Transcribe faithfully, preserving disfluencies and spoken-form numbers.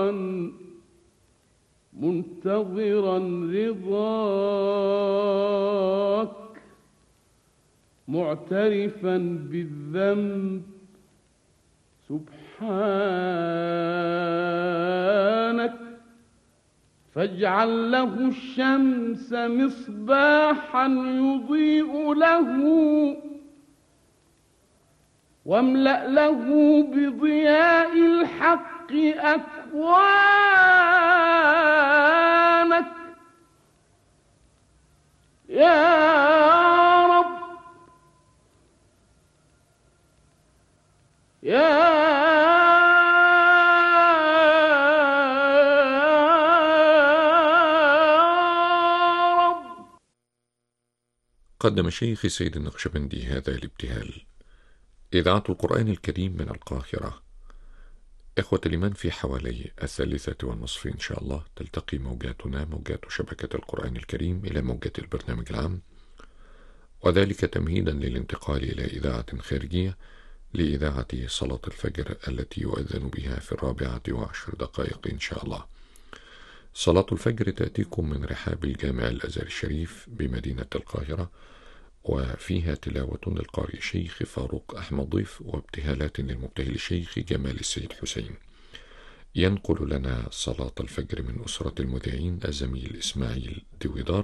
منتظرا رضاك معترفا بالذنب سبحانك فاجعل له الشمس مصباحا يضيء له واملأ له بضياء الحق أكوانك يا رب يا قدم شيخ سيد النقشبندي هذا الابتهال. إذاعة القرآن الكريم من القاهرة. إخوة لمن في حوالي الثالثة والنصف إن شاء الله تلتقي موجاتنا موجات شبكة القرآن الكريم إلى موجة البرنامج العام، وذلك تمهيدا للانتقال إلى إذاعة خارجية لإذاعة صلاة الفجر التي يؤذن بها في الرابعة وعشر دقائق إن شاء الله. صلاة الفجر تأتيكم من رحاب الجامع الأزهر الشريف بمدينة القاهرة، وفيها تلاوة للقارئ الشيخ فاروق أحمد ضيف وابتهالات للمبتهل الشيخ جمال السيد حسين. ينقل لنا صلاة الفجر من أسرة المذيعين الزميل إسماعيل دويدار.